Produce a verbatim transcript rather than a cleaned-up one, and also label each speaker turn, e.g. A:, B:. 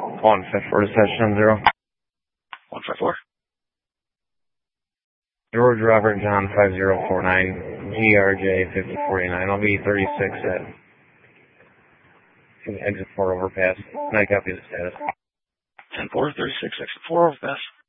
A: one five four to session zero.
B: one five four.
A: George Robert John five zero four nine, G R J fifty forty-nine. I'll be thirty-six at exit four overpass. And I copy the status.
B: ten four, thirty-six, exit four overpass.